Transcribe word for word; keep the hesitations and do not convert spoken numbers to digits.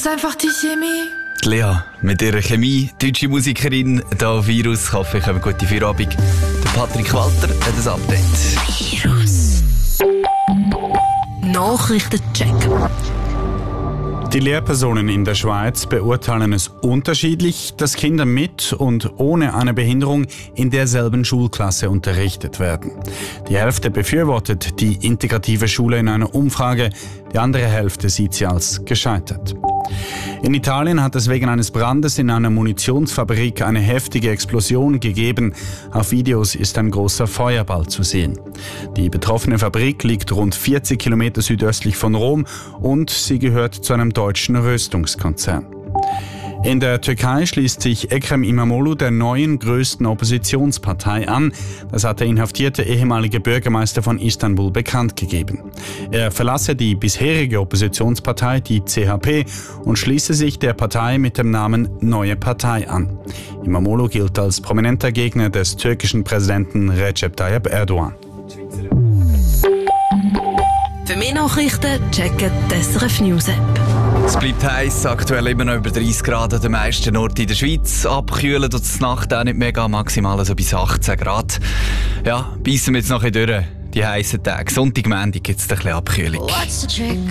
ist einfach die Chemie. Die Lea mit ihrer Chemie, deutsche Musikerin, hier auf Virus. Ich hoffe, ich habe eine gute Feierabend. Der Patrick Walter hat ein Update. Virus. Nachrichtencheck. Die Lehrpersonen in der Schweiz beurteilen es unterschiedlich, dass Kinder mit und ohne eine Behinderung in derselben Schulklasse unterrichtet werden. Die Hälfte befürwortet die integrative Schule in einer Umfrage, die andere Hälfte sieht sie als gescheitert. In Italien hat es wegen eines Brandes in einer Munitionsfabrik eine heftige Explosion gegeben. Auf Videos ist ein großer Feuerball zu sehen. Die betroffene Fabrik liegt rund vierzig Kilometer südöstlich von Rom und sie gehört zu einem deutschen Rüstungskonzern. In der Türkei schließt sich Ekrem İmamoğlu der neuen größten Oppositionspartei an. Das hat der inhaftierte ehemalige Bürgermeister von Istanbul bekannt gegeben. Er verlasse die bisherige Oppositionspartei, die C H P, und schließe sich der Partei mit dem Namen Neue Partei an. İmamoğlu gilt als prominenter Gegner des türkischen Präsidenten Recep Tayyip Erdogan. Für mehr Nachrichten checken die S R F News App. Es bleibt heiß, aktuell immer noch über dreißig Grad an den meisten Orten in der Schweiz. Abkühlen tut es Nacht auch nicht mega, maximal also bis achtzehn Grad. Ja, beißen wir jetzt noch ein bisschen durch, die heissen Tage. Sonntag, Montag gibt es ein bisschen Abkühlung. What's the trick?